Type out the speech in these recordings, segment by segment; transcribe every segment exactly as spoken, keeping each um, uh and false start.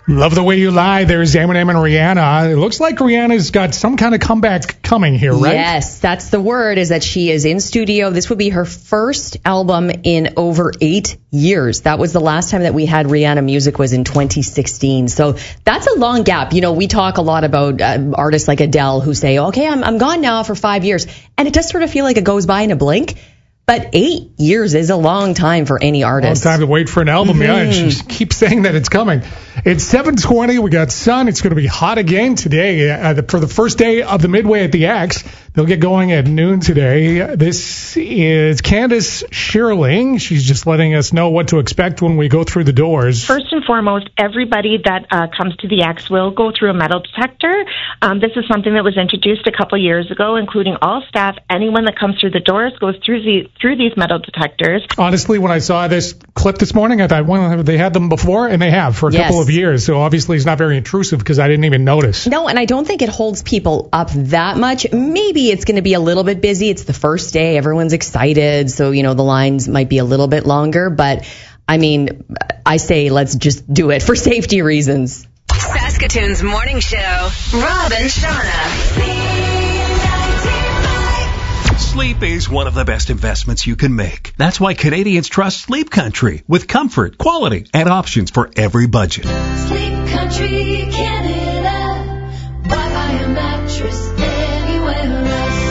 Love the Way You Lie. There's Eminem and Rihanna. It looks like Rihanna's got some kind of comeback coming here, right? Yes, that's the word, is that she is in studio. This would be her first album in over eight years. That was the last time that we had Rihanna music was in twenty sixteen. So that's a long gap. You know, we talk a lot about uh, artists like Adele who say, okay, I'm, I'm gone now for five years. And it does sort of feel like it goes by in a blink. But eight years is a long time for any artist. Long time to wait for an album, mm-hmm. yeah. And she keeps saying that it's coming. It's seven twenty. We got sun. It's going to be hot again today uh, for the first day of the Midway at the X. They'll get going at noon today. This is Candace Shirling. She's just letting us know what to expect when we go through the doors. First and foremost, everybody that uh, comes to the X will go through a metal detector. Um, this is something that was introduced a couple years ago, including all staff. Anyone that comes through the doors goes through the through these metal detectors. Honestly, when I saw this clip this morning, I thought, well, they had them before, and they have for a yes. couple of years. So obviously it's not very intrusive because I didn't even notice. No, and I don't think it holds people up that much. Maybe it's going to be a little bit busy. It's the first day. Everyone's excited. So, you know, the lines might be a little bit longer. But, I mean, I say let's just do it for safety reasons. Saskatoon's morning show, Rob and Shauna. Sleep is one of the best investments you can make. That's why Canadians trust Sleep Country with comfort, quality, and options for every budget. Sleep Country, Canada. Why buy a mattress anywhere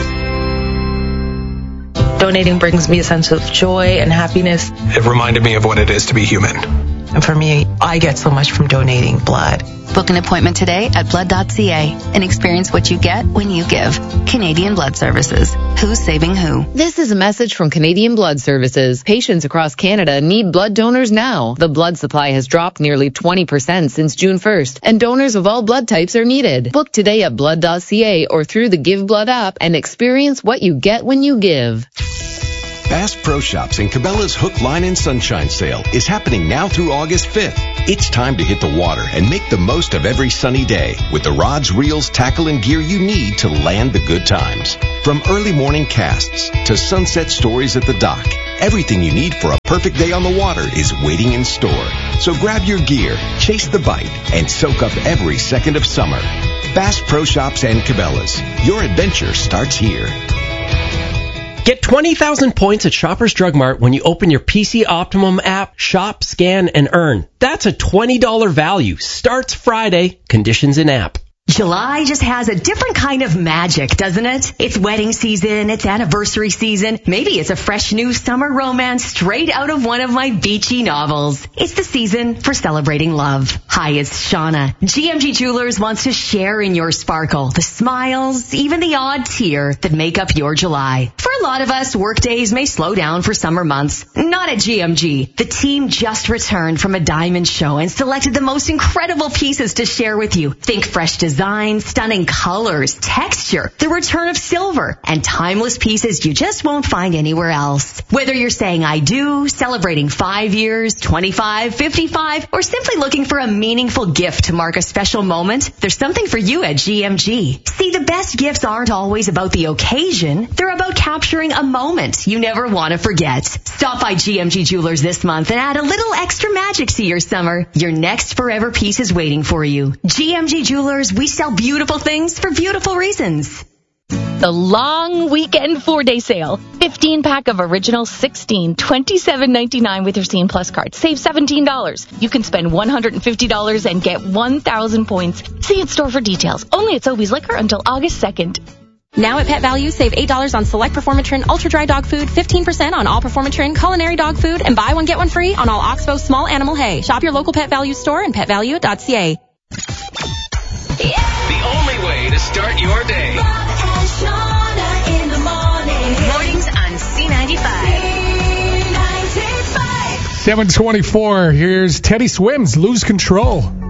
else? Donating brings me a sense of joy and happiness. It reminded me of what it is to be human. And for me, I get so much from donating blood. Book an appointment today at blood dot c a and experience what you get when you give. Canadian Blood Services. Who's saving who? This is a message from Canadian Blood Services. Patients across Canada need blood donors now. The blood supply has dropped nearly twenty percent since June first, and donors of all blood types are needed. Book today at blood dot c a or through the Give Blood app and experience what you get when you give. Bass Pro Shops and Cabela's Hook, Line, and Sunshine Sale is happening now through August fifth. It's time to hit the water and make the most of every sunny day with the rods, reels, tackle, and gear you need to land the good times. From early morning casts to sunset stories at the dock, everything you need for a perfect day on the water is waiting in store. So grab your gear, chase the bite, and soak up every second of summer. Bass Pro Shops and Cabela's. Your adventure starts here. Get twenty thousand points at Shoppers Drug Mart when you open your P C Optimum app, shop, scan, and earn. That's a twenty dollars value. Starts Friday. Conditions in app. July just has a different kind of magic, doesn't it? It's wedding season, it's anniversary season, maybe it's a fresh new summer romance straight out of one of my beachy novels. It's the season for celebrating love. Hi, it's Shauna. G M G Jewelers wants to share in your sparkle, the smiles, even the odd tear that make up your July. For a lot of us, work days may slow down for summer months. Not at G M G. The team just returned from a diamond show and selected the most incredible pieces to share with you. Think fresh design. Design, stunning colors, texture, the return of silver, and timeless pieces you just won't find anywhere else. Whether you're saying I do, celebrating five years, twenty-five, fifty-five, or simply looking for a meaningful gift to mark a special moment, there's something for you at G M G. See, the best gifts aren't always about the occasion. They're about capturing a moment you never want to forget. Stop by G M G Jewelers this month and add a little extra magic to your summer. Your next forever piece is waiting for you. G M G Jewelers, we sell beautiful things for beautiful reasons. The long weekend four-day sale. fifteen pack of original sixteen, twenty-seven ninety-nine with your Scene Plus card. Save seventeen dollars. You can spend one hundred fifty dollars and get one thousand points. See in store for details. Only at Sobeys Liquor until August second. Now at Pet Value, save eight dollars on select Performatrin Ultra Dry Dog Food, fifteen percent on all Performatrin Culinary Dog Food, and buy one get one free on all Oxbow Small Animal Hay. Shop your local Pet Value store and pet value dot c a. The only way to start your day. Rob and Shauna in the morning. Mornings on C ninety-five. C ninety-five. seven twenty-four. Here's Teddy Swims, Lose Control.